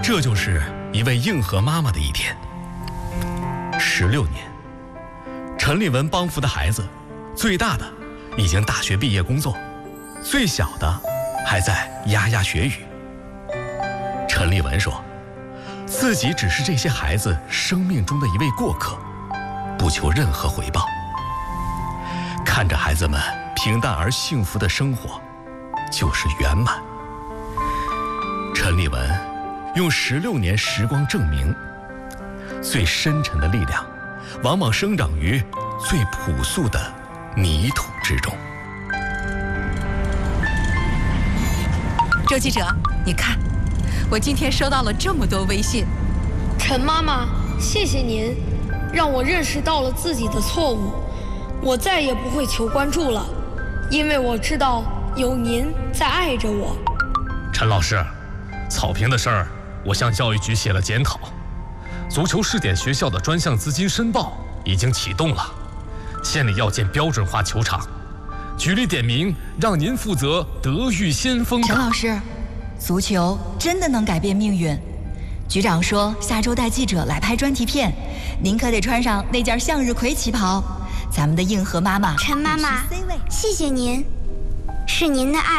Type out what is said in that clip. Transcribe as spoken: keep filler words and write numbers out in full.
这就是一位硬核妈妈的一天。十六年，陈丽文帮扶的孩子，最大的已经大学毕业工作，最小的还在牙牙学语。陈丽文说，自己只是这些孩子生命中的一位过客，不求任何回报。看着孩子们平淡而幸福的生活，就是圆满。陈丽文用十六年时光证明，最深沉的力量往往生长于最朴素的泥土之中。 周记者，你看，我今天收到了这么多微信。 陈妈妈，谢谢您，让我认识到了自己的错误。我再也不会求关注了，因为我知道有您在爱着我。 陈老师，草坪的事儿，我向教育局写了检讨。足球试点学校的专项资金申报已经启动了，县里要建标准化球场。局里点名让您负责德育先锋。 陈老师，足球真的能改变命运。局长说下周带记者来拍专题片，您可得穿上那件向日葵旗袍。咱们的硬核妈妈陈妈妈，谢谢您，是您的爱